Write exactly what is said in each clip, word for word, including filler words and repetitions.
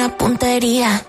buena puntería.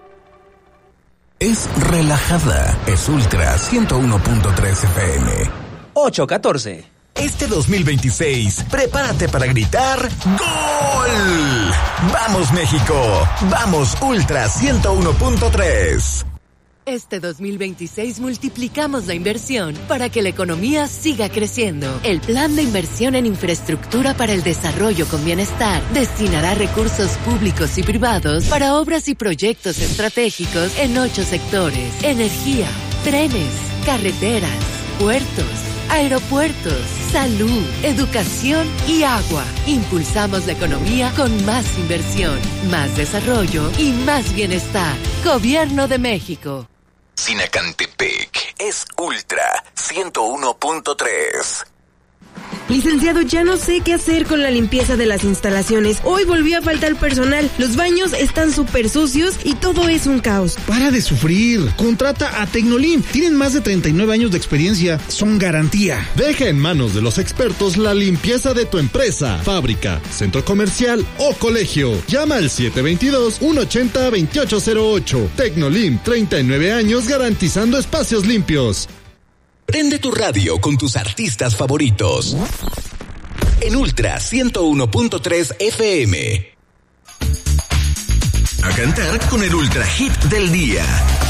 Es relajada, es Ultra ciento uno punto tres F M. ocho catorce. Este dos mil veintiséis, prepárate para gritar ¡Gol! ¡Vamos México! ¡Vamos Ultra ciento uno punto tres! Este dos mil veintiséis multiplicamos la inversión para que la economía siga creciendo. El Plan de Inversión en Infraestructura para el Desarrollo con Bienestar destinará recursos públicos y privados para obras y proyectos estratégicos en ocho sectores: energía, trenes, carreteras, puertos, aeropuertos, salud, educación y agua. Impulsamos la economía con más inversión, más desarrollo y más bienestar. Gobierno de México. Sinacantepec es Ultra ciento uno punto tres. Licenciado, ya no sé qué hacer con la limpieza de las instalaciones. Hoy volvió a faltar personal. Los baños están súper sucios y todo es un caos. Para de sufrir. Contrata a Tecnolim. Tienen más de treinta y nueve años de experiencia. Son garantía. Deja en manos de los expertos la limpieza de tu empresa, fábrica, centro comercial o colegio. Llama al siete dos dos, uno ocho cero, dos ocho cero ocho. Tecnolim, treinta y nueve años garantizando espacios limpios. Prende tu radio con tus artistas favoritos. En Ultra ciento uno punto tres F M. A cantar con el Ultra Hit del día.